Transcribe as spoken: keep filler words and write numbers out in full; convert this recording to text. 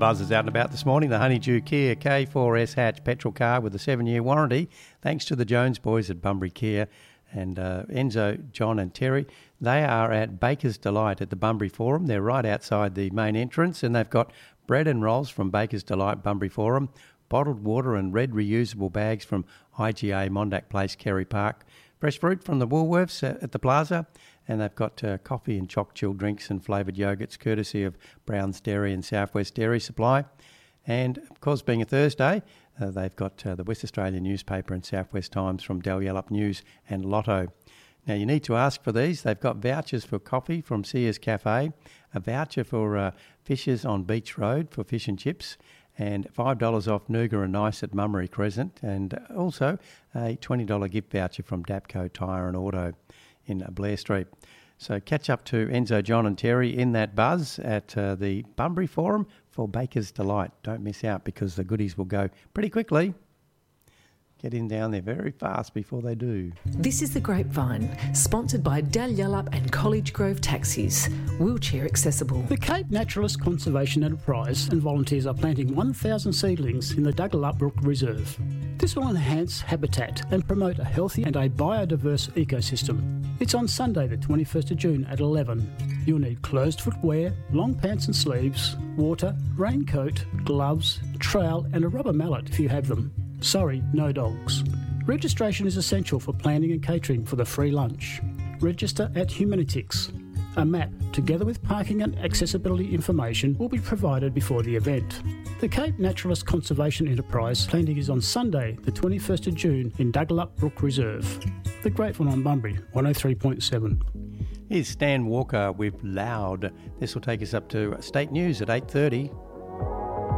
buzzers out and about this morning. The Honeydew Kia K four S hatch petrol car with a seven-year warranty, thanks to the Jones boys at Bunbury Kia. And uh, Enzo, John and Terry, they are at Baker's Delight at the Bunbury Forum. They're right outside the main entrance, and they've got bread and rolls from Baker's Delight, Bunbury Forum, bottled water and red reusable bags from I G A, Mondack Place, Kerry Park, fresh fruit from the Woolworths at the Plaza, and they've got uh, coffee and choc chill drinks and flavoured yogurts courtesy of Brown's Dairy and Southwest Dairy Supply. And, of course, being a Thursday, uh, they've got uh, the West Australian newspaper and Southwest Times from Dalyellup News and Lotto. Now, you need to ask for these. They've got vouchers for coffee from Sears Cafe, a voucher for uh, Fishers on Beach Road for fish and chips, and five dollars off Nougat and Nice at Mummery Crescent, and also a twenty dollars gift voucher from Dapco Tyre and Auto in Blair Street. So catch up to Enzo, John and Terry in that buzz at uh, the Bunbury Forum for Baker's Delight. Don't miss out because the goodies will go pretty quickly. Get in down there very fast before they do. This is The Grapevine, sponsored by Dalyellup and College Grove Taxis, wheelchair accessible. The Cape Naturalist Conservation Enterprise and volunteers are planting one thousand seedlings in the Dalyellup Brook Reserve. This will enhance habitat and promote a healthy and a biodiverse ecosystem. It's on Sunday the twenty-first of June at eleven. You'll need closed footwear, long pants and sleeves, water, raincoat, gloves, trowel and a rubber mallet if you have them. Sorry, no dogs. Registration is essential for planning and catering for the free lunch. Register at Humanitix. A map, together with parking and accessibility information, will be provided before the event. The Cape Naturalist Conservation Enterprise planting is on Sunday, the twenty-first of June in Dalyellup Brook Reserve. The Grateful on Bunbury, one oh three point seven. Here's Stan Walker with Loud. This will take us up to State News at eight thirty.